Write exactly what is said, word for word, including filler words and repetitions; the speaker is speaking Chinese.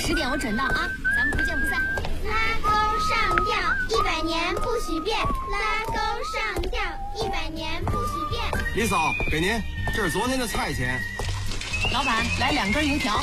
十点我准到啊，咱们不见不散。 拉钩上吊，一百年不许变。拉钩上吊，一百年不许变。 李嫂，给您，这是昨天的菜钱。 老板，来两根油条。